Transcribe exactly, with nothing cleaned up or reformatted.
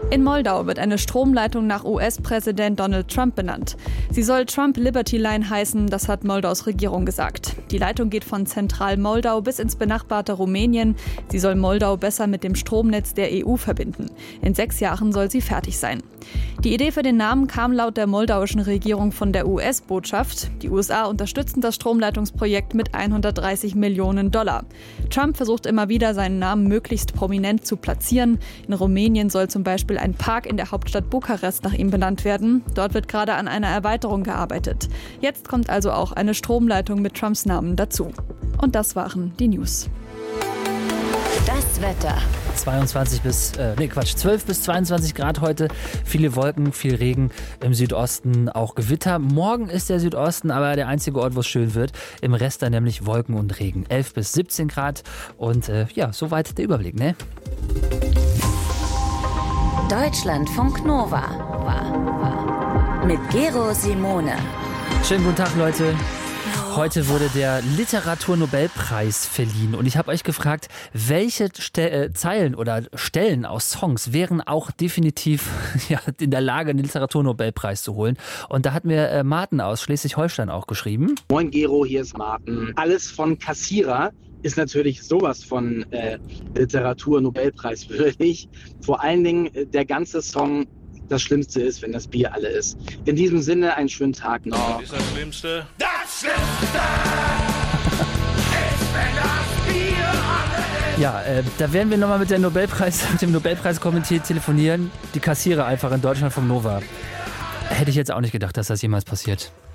In Moldau wird eine Stromleitung nach U S-Präsident Donald Trump benannt. Sie soll Trump Liberty Line heißen, das hat Moldaus Regierung gesagt. Die Leitung geht von Zentral-Moldau bis ins benachbarte Rumänien. Sie soll Moldau besser mit dem Stromnetz der E U verbinden. In sechs Jahren soll sie fertig sein. Die Idee für den Namen kam laut der moldauischen Regierung von der U S-Botschaft. Die U S A unterstützen das Stromleitungsprojekt mit hundertdreißig Millionen Dollar. Trump versucht immer wieder, seinen Namen möglichst prominent zu platzieren. In Rumänien soll zum Beispiel ein Park in der Hauptstadt Bukarest nach ihm benannt werden. Dort wird gerade an einer Erweiterung gearbeitet. Jetzt kommt also auch eine Stromleitung mit Trumps Namen dazu. Und das waren die News. Das Wetter. zweiundzwanzig bis, äh, nee Quatsch, zwölf bis zweiundzwanzig Grad heute. Viele Wolken, viel Regen, im Südosten auch Gewitter. Morgen ist der Südosten aber der einzige Ort, wo es schön wird. Im Rest dann nämlich Wolken und Regen. elf bis siebzehn Grad und äh, ja, soweit der Überblick, ne? Deutschlandfunk Nova mit Gero Simone. Schönen guten Tag, Leute. Heute wurde der Literaturnobelpreis verliehen und ich habe euch gefragt, welche Ste- äh, Zeilen oder Stellen aus Songs wären auch definitiv ja, in der Lage, den Literaturnobelpreis zu holen. Und da hat mir äh, Martin aus Schleswig-Holstein auch geschrieben. Moin Gero, hier ist Martin. Alles von Kassierer ist natürlich sowas von äh, Literatur-Nobelpreis würdig. Vor allen Dingen äh, der ganze Song Das Schlimmste ist, wenn das Bier alle ist. In diesem Sinne, einen schönen Tag noch. Was ist das Schlimmste? Das Schlimmste ist, wenn das Bier alle ist. Ja, äh, da werden wir nochmal mit, der Nobelpreis, mit dem Nobelpreiskomitee telefonieren. Die Kassierer einfach in Deutschland vom Nova. Hätte ich jetzt auch nicht gedacht, dass das jemals passiert.